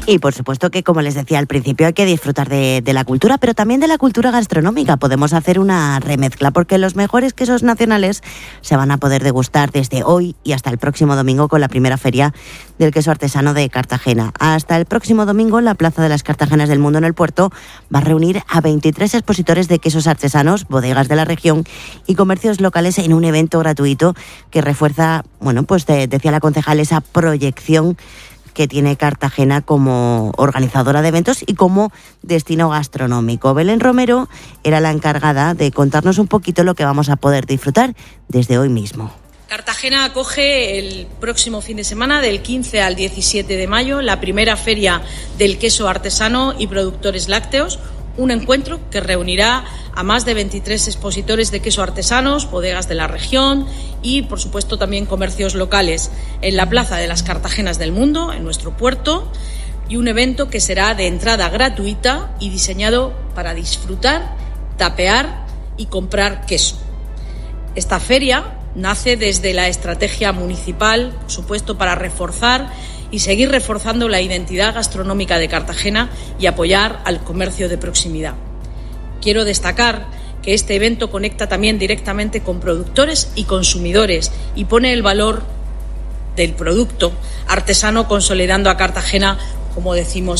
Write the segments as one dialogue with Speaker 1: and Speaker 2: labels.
Speaker 1: Y por supuesto que, como les decía al principio, hay que disfrutar de la cultura, pero también de la cultura gastronómica. Podemos hacer una remezcla, porque los mejores quesos nacionales se van a poder degustar desde hoy y hasta el próximo domingo con la primera feria del queso artesano de Cartagena. Hasta el próximo domingo, la Plaza de las Cartagenas del Mundo en el Puerto va a reunir a 23 expositores de quesos artesanos, bodegas de la región y comercios locales en un evento gratuito que refuerza, decía la concejal, esa proyección que tiene Cartagena como organizadora de eventos y como destino gastronómico. Belén Romero era la encargada de contarnos un poquito lo que vamos a poder disfrutar desde hoy mismo.
Speaker 2: Cartagena acoge el próximo fin de semana, del 15 al 17 de mayo, la primera feria del queso artesano y productores lácteos, un encuentro que reunirá a más de 23 expositores de queso artesanos, bodegas de la región y, por supuesto, también comercios locales en la Plaza de las Cartagenas del Mundo, en nuestro puerto, y un evento que será de entrada gratuita y diseñado para disfrutar, tapear y comprar queso. Esta feria nace desde la estrategia municipal, por supuesto, para reforzar y seguir reforzando la identidad gastronómica de Cartagena y apoyar al comercio de proximidad. Quiero destacar que este evento conecta también directamente con productores y consumidores y pone el valor del producto artesano, consolidando a Cartagena, como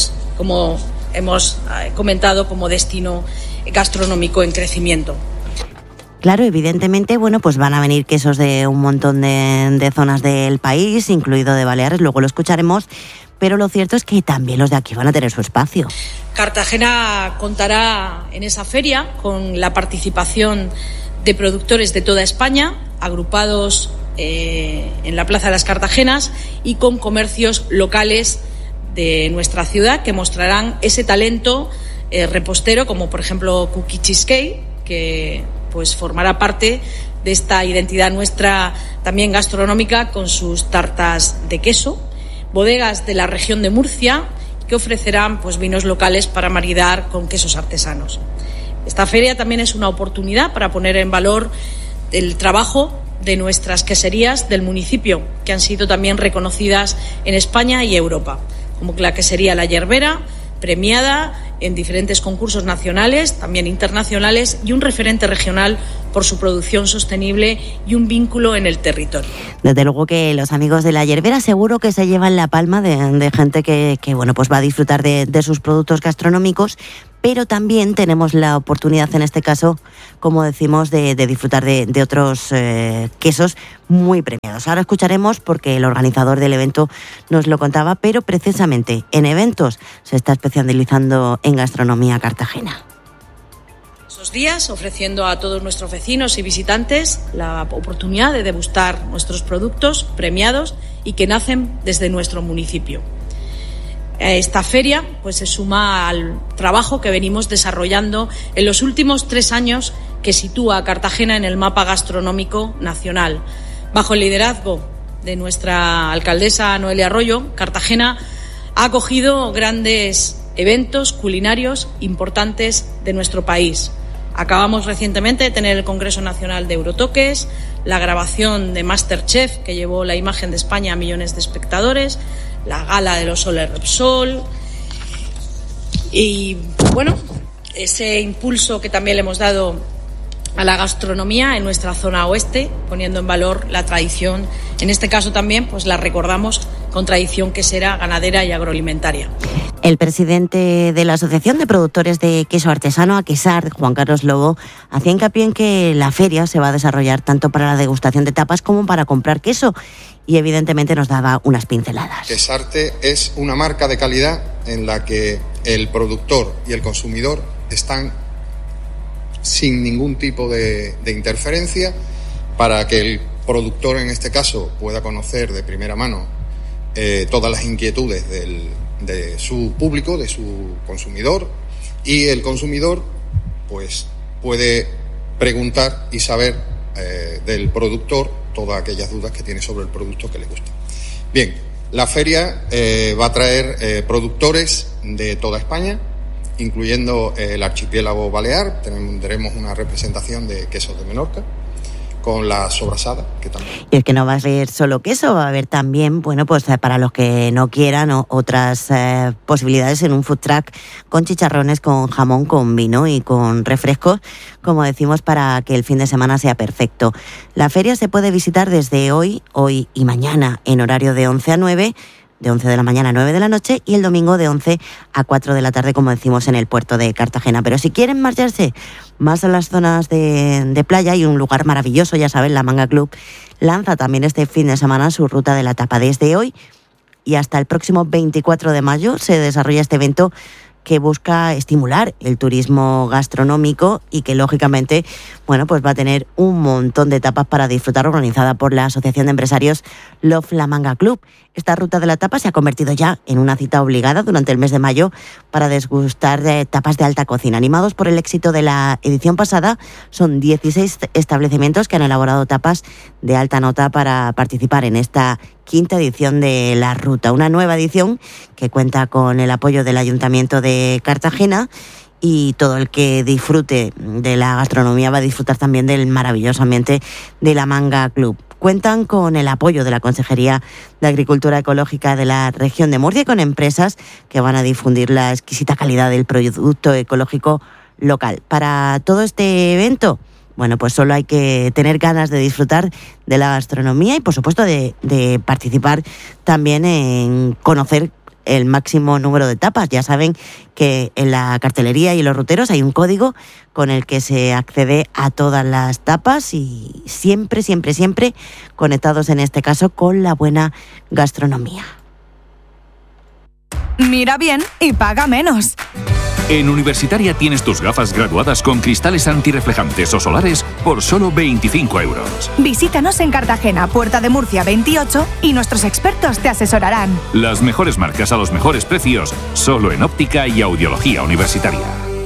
Speaker 2: hemos comentado, como destino gastronómico en crecimiento.
Speaker 1: Claro, evidentemente, pues van a venir quesos de un montón de zonas del país, incluido de Baleares, luego lo escucharemos, pero lo cierto es que también los de aquí van a tener su espacio.
Speaker 2: Cartagena contará en esa feria con la participación de productores de toda España, agrupados en la Plaza de las Cartagenas, y con comercios locales de nuestra ciudad que mostrarán ese talento repostero, como por ejemplo Cookie Cheesecake, que pues formará parte de esta identidad nuestra también gastronómica con sus tartas de queso, bodegas de la región de Murcia que ofrecerán vinos locales para maridar con quesos artesanos. Esta feria también es una oportunidad para poner en valor el trabajo de nuestras queserías del municipio, que han sido también reconocidas en España y Europa, como la quesería La Yerbera, premiada en diferentes concursos nacionales, también internacionales, y un referente regional por su producción sostenible y un vínculo en el territorio.
Speaker 1: Desde luego que los amigos de La Yerbera seguro que se llevan la palma de gente que va a disfrutar de sus productos gastronómicos, pero también tenemos la oportunidad en este caso, como decimos, de disfrutar de otros quesos muy premiados. Ahora escucharemos, porque el organizador del evento nos lo contaba, pero precisamente en eventos se está especializando en gastronomía Cartagena.
Speaker 2: Esos días ofreciendo a todos nuestros vecinos y visitantes la oportunidad de degustar nuestros productos premiados y que nacen desde nuestro municipio. Esta feria se suma al trabajo que venimos desarrollando en los últimos 3 años, que sitúa a Cartagena en el mapa gastronómico nacional. Bajo el liderazgo de nuestra alcaldesa Noelia Arroyo, Cartagena ha acogido grandes eventos culinarios importantes de nuestro país. Acabamos recientemente de tener el Congreso Nacional de Eurotoques, la grabación de MasterChef, que llevó la imagen de España a millones de espectadores, la gala de los Soles Repsol y, ese impulso que también le hemos dado a la gastronomía en nuestra zona oeste, poniendo en valor la tradición. En este caso también la recordamos con tradición quesera, ganadera y agroalimentaria.
Speaker 1: El presidente de la Asociación de Productores de Queso Artesano, AQUESAR, Juan Carlos Lobo, hacía hincapié en que la feria se va a desarrollar tanto para la degustación de tapas como para comprar queso, y evidentemente nos daba unas pinceladas.
Speaker 3: Quesarte es una marca de calidad en la que el productor y el consumidor están sin ningún tipo de interferencia, para que el productor, en este caso, pueda conocer de primera mano todas las inquietudes de su público, de su consumidor, y el consumidor puede preguntar y saber del productor todas aquellas dudas que tiene sobre el producto que le gusta. Bien, la feria va a traer productores de toda España, incluyendo el archipiélago balear. Tendremos una representación de quesos de Menorca, con la sobrasada, que también.
Speaker 1: Y es que no va a ser solo queso, va a haber también, bueno, pues para los que no quieran, otras posibilidades en un food truck con chicharrones, con jamón, con vino y con refrescos, como decimos, para que el fin de semana sea perfecto. La feria se puede visitar desde hoy y mañana en horario de 11 a 9, de 11 de la mañana a 9 de la noche, y el domingo de 11 a 4 de la tarde, como decimos, en el puerto de Cartagena. Pero si quieren marcharse más a las zonas de playa, hay un lugar maravilloso, ya saben, la Manga Club lanza también este fin de semana su ruta de la tapa. Desde hoy y hasta el próximo 24 de mayo se desarrolla este evento que busca estimular el turismo gastronómico y que, lógicamente, bueno, pues va a tener un montón de tapas para disfrutar, organizada por la Asociación de Empresarios Love La Manga Club. Esta ruta de la tapa se ha convertido ya en una cita obligada durante el mes de mayo para degustar tapas de alta cocina. Animados por el éxito de la edición pasada, son 16 establecimientos que han elaborado tapas de alta nota para participar en esta quinta edición de la ruta. Una nueva edición que cuenta con el apoyo del Ayuntamiento de Cartagena, y todo el que disfrute de la gastronomía va a disfrutar también del maravilloso ambiente de la Manga Club. Cuentan con el apoyo de la Consejería de Agricultura Ecológica de la región de Murcia y con empresas que van a difundir la exquisita calidad del producto ecológico local. Para todo este evento, bueno, pues solo hay que tener ganas de disfrutar de la gastronomía y, por supuesto, de participar también en conocer el máximo número de tapas. Ya saben que en la cartelería y los ruteros hay un código con el que se accede a todas las tapas, y siempre, siempre, siempre conectados, en este caso, con la buena gastronomía.
Speaker 4: Mira bien y paga menos.
Speaker 5: En Universitaria tienes tus gafas graduadas con cristales antirreflejantes o solares por solo 25 euros.
Speaker 4: Visítanos en Cartagena, Puerta de Murcia 28, y nuestros expertos te asesorarán.
Speaker 5: Las mejores marcas a los mejores precios, solo en Óptica y Audiología Universitaria.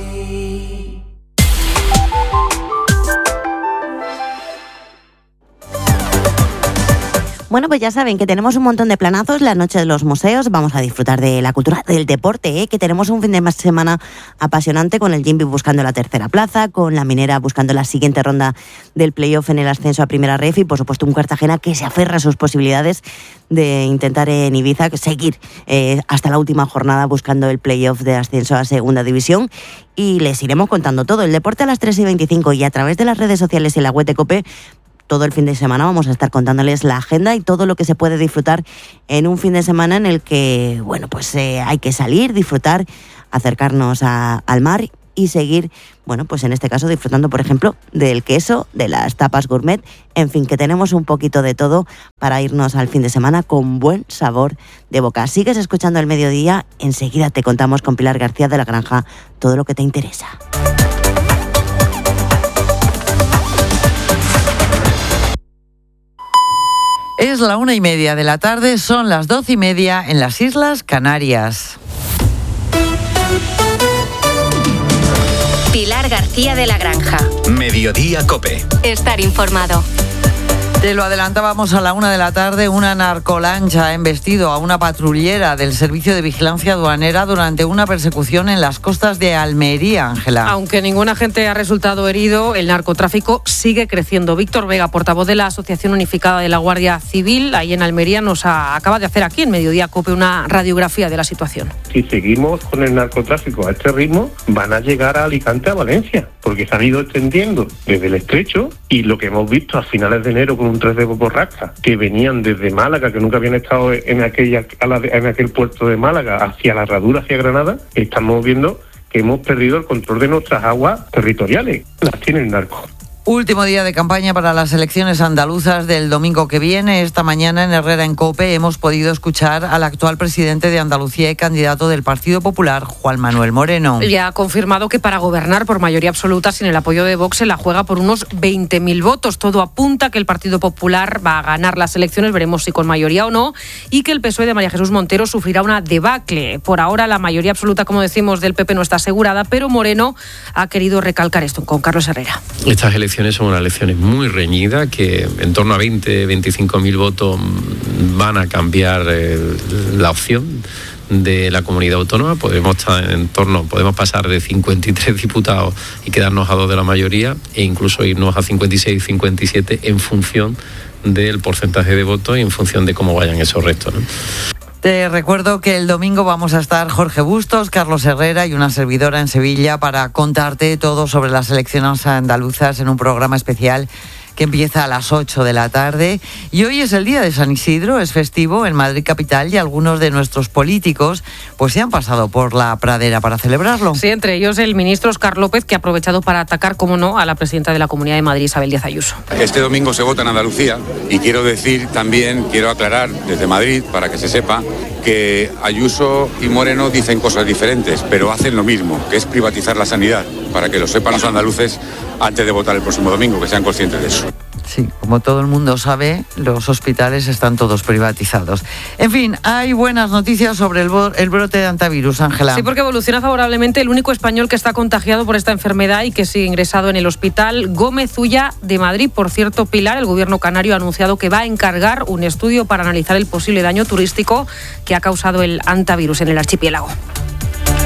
Speaker 1: Bueno, pues ya saben que tenemos un montón de planazos. La noche de los museos, vamos a disfrutar de la cultura del deporte, que tenemos un fin de semana apasionante con el Jimby buscando la tercera plaza, con la Minera buscando la siguiente ronda del playoff en el ascenso a Primera Ref, y por supuesto un Cartagena que se aferra a sus posibilidades de intentar en Ibiza seguir hasta la última jornada buscando el playoff de ascenso a Segunda División. Y les iremos contando todo el deporte a las 3:25, y a través de las redes sociales y la web de COPE. Todo el fin de semana vamos a estar contándoles la agenda y todo lo que se puede disfrutar en un fin de semana en el que, bueno, pues hay que salir, disfrutar, acercarnos al mar y seguir, bueno, pues en este caso disfrutando, por ejemplo, del queso, de las tapas gourmet, en fin, que tenemos un poquito de todo para irnos al fin de semana con buen sabor de boca. Sigues escuchando El Mediodía, enseguida te contamos con Pilar García de La Granja todo lo que te interesa.
Speaker 6: Es la 1:30 de la tarde, son las 12:30 en las Islas Canarias.
Speaker 7: Pilar García de La Granja.
Speaker 8: Mediodía COPE.
Speaker 7: Estar informado.
Speaker 6: Te lo adelantábamos a la 1 de la tarde, una narcolancha ha embestido a una patrullera del Servicio de Vigilancia Aduanera durante una persecución en las costas de Almería, Ángela.
Speaker 9: Aunque ningún agente ha resultado herido, el narcotráfico sigue creciendo. Víctor Vega, portavoz de la Asociación Unificada de la Guardia Civil, ahí en Almería, nos acaba de hacer aquí en Mediodía COPE una radiografía de la situación.
Speaker 10: Si seguimos con el narcotráfico a este ritmo, van a llegar a Alicante, a Valencia, porque se han ido extendiendo desde el estrecho, y lo que hemos visto a finales de enero con un 3 de borrasca, que venían desde Málaga, que nunca habían estado en aquel puerto de Málaga, hacia la Herradura, hacia Granada, estamos viendo que hemos perdido el control de nuestras aguas territoriales. Las tiene el narco.
Speaker 6: Último día de campaña para las elecciones andaluzas del domingo que viene. Esta mañana en Herrera en COPE hemos podido escuchar al actual presidente de Andalucía y candidato del Partido Popular, Juan Manuel Moreno.
Speaker 9: Ya ha confirmado que para gobernar por mayoría absoluta sin el apoyo de Vox se la juega por unos 20.000 votos. Todo apunta que el Partido Popular va a ganar las elecciones, veremos si con mayoría o no, y que el PSOE de María Jesús Montero sufrirá una debacle. Por ahora la mayoría absoluta, como decimos, del PP no está asegurada, pero Moreno ha querido recalcar esto con Carlos Herrera.
Speaker 11: Estas elecciones son unas elecciones muy reñidas, que en torno a 25.000 votos van a cambiar la opción de la comunidad autónoma. Podemos pasar de 53 diputados y quedarnos a 2 de la mayoría, e incluso irnos a 56, 57 en función del porcentaje de votos y en función de cómo vayan esos restos, ¿no?
Speaker 6: Te recuerdo que el domingo vamos a estar Jorge Bustos, Carlos Herrera y una servidora en Sevilla para contarte todo sobre las elecciones andaluzas en un programa especial que empieza a las 8 de la tarde. Y hoy es el día de San Isidro, es festivo en Madrid capital y algunos de nuestros políticos pues se han pasado por la pradera para celebrarlo.
Speaker 9: Sí, entre ellos el ministro Óscar López, que ha aprovechado para atacar, como no, a la presidenta de la Comunidad de Madrid, Isabel Díaz Ayuso.
Speaker 8: Este domingo se vota en Andalucía y quiero aclarar desde Madrid, para que se sepa, que Ayuso y Moreno dicen cosas diferentes, pero hacen lo mismo, que es privatizar la sanidad, para que lo sepan los andaluces antes de votar el próximo domingo, que sean conscientes de eso.
Speaker 6: Sí, como todo el mundo sabe, los hospitales están todos privatizados. En fin, hay buenas noticias sobre el brote de hantavirus, Ángela.
Speaker 9: Sí, porque evoluciona favorablemente el único español que está contagiado por esta enfermedad y que sigue ingresado en el hospital Gómez Ulla de Madrid. Por cierto, Pilar, el gobierno canario ha anunciado que va a encargar un estudio para analizar el posible daño turístico que ha causado el hantavirus en el archipiélago.